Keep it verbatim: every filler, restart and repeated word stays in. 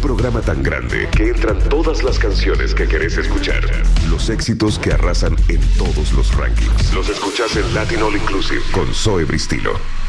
programa tan grande que entran todas las canciones que querés escuchar. Los éxitos que arrasan en todos los rankings. Los escuchás en Latin All Inclusive con Zoe Bristilo.